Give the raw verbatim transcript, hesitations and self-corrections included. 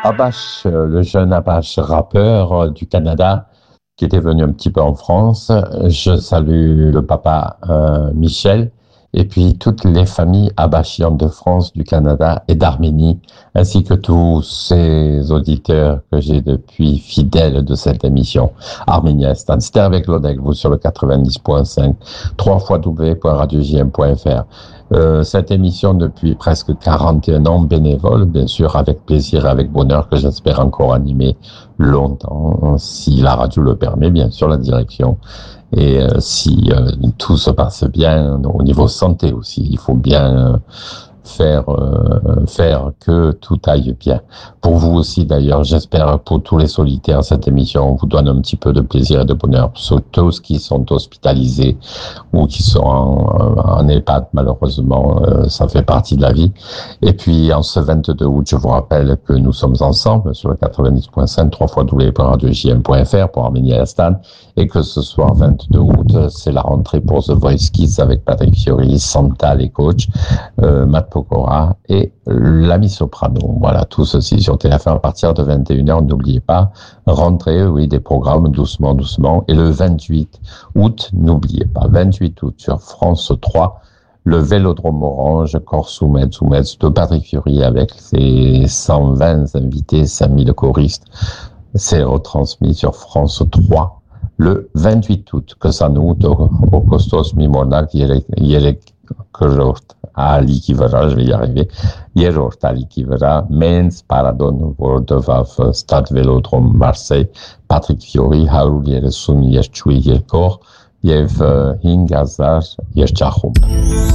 Abash, euh, le jeune Abash rappeur euh, du Canada, qui était venu un petit peu en France. Je salue le papa euh, Michel et puis toutes les familles abashiantes de France, du Canada et d'Arménie, ainsi que tous ces auditeurs que j'ai depuis fidèles de cette émission. Arménie Instant. C'était avec Lodec, vous sur le quatre-vingt-dix point cinq, trois fois w point radio j m point f r. Euh, cette émission depuis presque quarante et un ans bénévole, bien sûr, avec plaisir et avec bonheur, que j'espère encore animer longtemps, si la radio le permet, bien sûr, la direction. Et euh, si euh, tout se passe bien au niveau santé aussi, il faut bien euh, faire euh, faire que tout aille bien. Pour vous aussi d'ailleurs, j'espère pour tous les solitaires, cette émission vous donne un petit peu de plaisir et de bonheur. Pour tous qui sont hospitalisés ou qui sont en, en EHPAD, malheureusement, euh, ça fait partie de la vie. Et puis en ce vingt-deux août, je vous rappelle que nous sommes ensemble sur le quatre-vingt-dix point cinq, trois fois w point radio j m point f r pour Arménie Astan, et que ce soir vingt-deux août, c'est la rentrée pour The Voice Kids avec Patrick Fiori, Santa les coachs, euh, Matt Pokora et l'ami Soprano. Voilà, tout ceci sur T F un à partir de vingt et une heures. N'oubliez pas, rentrée, oui, des programmes doucement, doucement. Et le vingt-huit août, n'oubliez pas, vingt-huit août sur France trois, le Vélodrome Orange, Corsoumède, Soumède de Patrick Fiori avec ses cent vingt invités, cinq mille choristes. C'est retransmis sur France trois le vingt-huit août. Que ça nous, au Costos Mimona, qui est Ali qui verra, je vais y arriver, Yerort Ali qui verra, Mens, Paradon, Vordevav, Stade Vélodrome, Marseille, Patrick Fiori, Haroul Yeresun, Yeschui, Yekor, Yev Hingazar, Yeschachum.